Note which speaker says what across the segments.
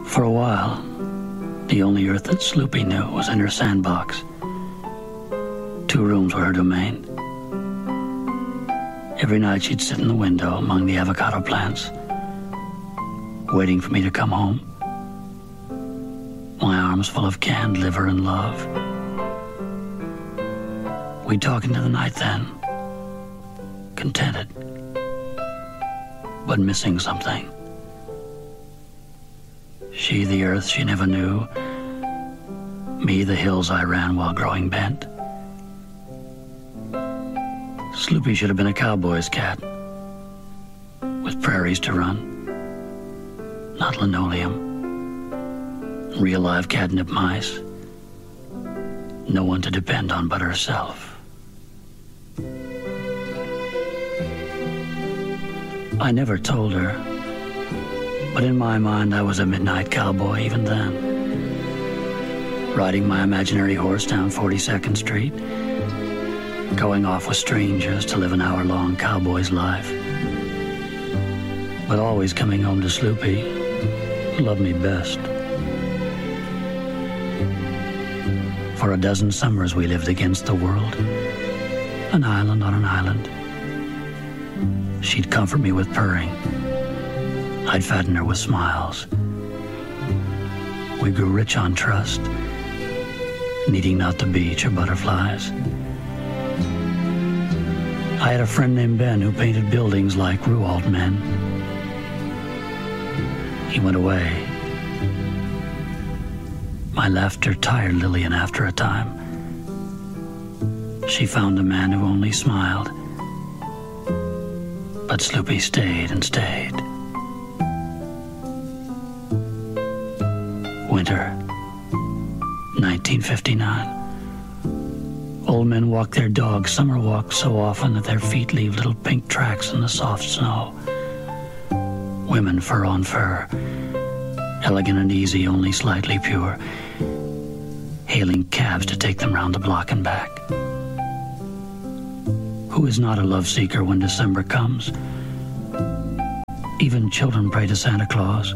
Speaker 1: For a while, the only earth that Sloopy knew was in her sandbox. 2 rooms were her domain. Every night she'd sit in the window among the avocado plants, waiting for me to come home. My arms full of canned liver and love. We'd talk into the night then, contented, but missing something. She, the earth she never knew. Me, the hills I ran while growing bent. Sloopy should have been a cowboy's cat, with prairies to run, not linoleum. Real live catnip mice. No one to depend on but herself. I never told her, but in my mind I was a midnight cowboy even then. Riding my imaginary horse down 42nd Street, going off with strangers to live an hour-long cowboy's life. But always coming home to Sloopy, who loved me best. For a dozen summers we lived against the world, an island on an island. She'd comfort me with purring. I'd fatten her with smiles. We grew rich on trust, needing not the beach or butterflies. I had a friend named Ben who painted buildings like Rualt men. He went away. My laughter tired Lillian after a time. She found a man who only smiled. But Sloopy stayed and stayed. Winter, 1959. Old men walk their dogs summer walks so often that their feet leave little pink tracks in the soft snow. Women fur on fur, elegant and easy, only slightly pure, hailing cabs to take them round the block and back. Who is not a love seeker when December comes? Even children pray to Santa Claus.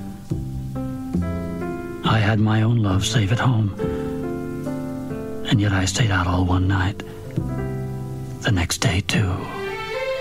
Speaker 1: I had my own love safe at home, and yet I stayed out all one night. The next day, too.